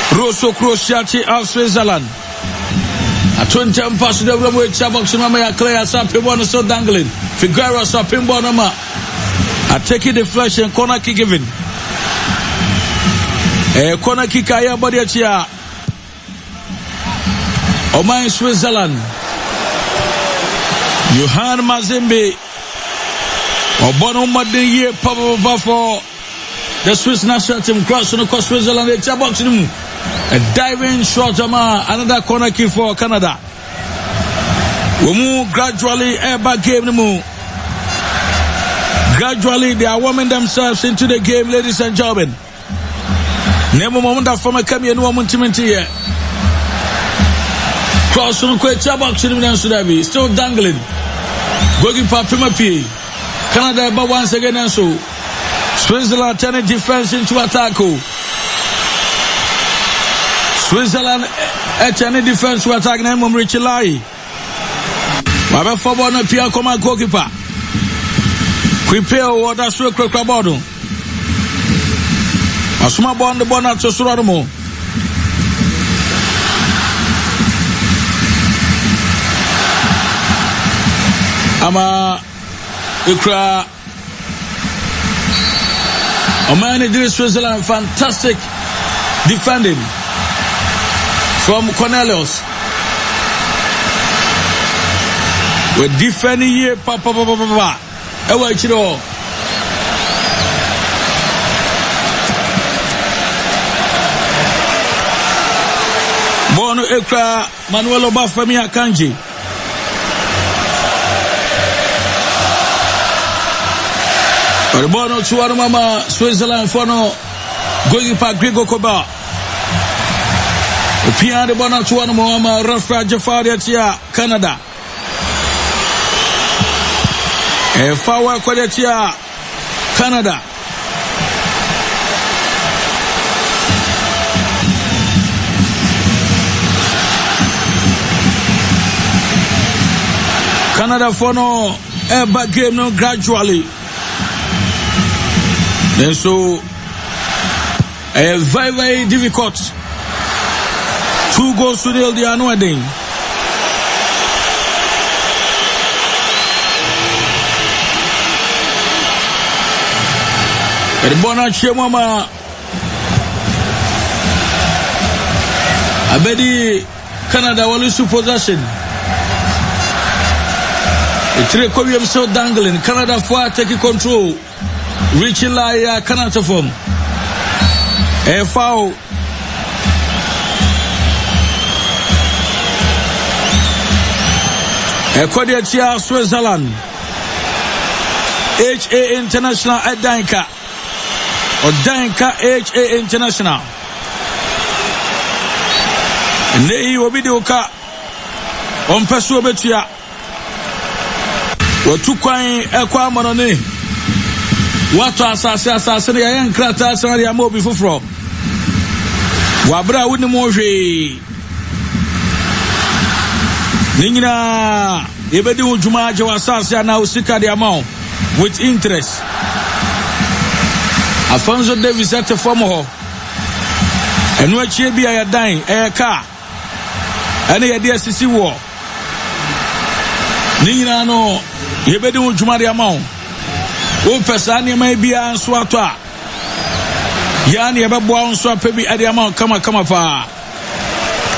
Rosso Crociati of Switzerland. A 20 pass to the Robo Chabox Mama Claire Sapimon so dangling. Figueroa Sapimbonama. I take it the flesh and corner kick given. A corner kick I body at ya. Oman Switzerland. Johan Mazembe. Obono Madden year Papa for the Swiss national team crossing across Switzerland. A diving shot, another corner kick for Canada. We move gradually back game. Gradually they are warming themselves into the game, ladies and gentlemen. Nemo moment that from a cameo no moment here. Cross on the box in still dangling. Goalkeeper Prima P. Canada but once again and so Switzerland turning defense into attack. Switzerland turning defense to attack name Richelai. Baba Fobo no Pia Koma goalkeeper. Prepare water so Krabodo. Asuma bond the bonnet to Suramo. Ama Ikra Omani did Switzerland fantastic defending from Cornelius. We're defending here Papa Ewa Ichiro. Bono Ikra Manuel Obafemi Akanji. Bono Chuano Mama Switzerland Fono goalkeeper Gregor Koba. Pia de Bono Chuano Mama Rafa Jafari Atia Canada. Fawa Kwadia Canada. Canada Fono back game no gradually. And so, very, very difficult. 2 goals to nil, they are no ending. And Bonache Mama Abedi Canada will lose possession. The three Koreans so dangling. Canada for taking control. Richie Laya Canada form. A foul. A Kodia Switzerland. HA International at Danka. Or Danka HA International. Nei Obidoka. On Pesu Betia. Or Tukwain Equa Monone. What assassin ya krata san ya mo bi foforo wabra woni mo hwe ninyina ebedi ujuma je wasase na usika de amount with interest. Afonso Davis at form ho enu achie bia ya dan car ene ye de asisi wo ninyina no ebedi ujuma de amount o pesani mai bia nso ato a ya ne yebeboa nso apebi ade ama kama pa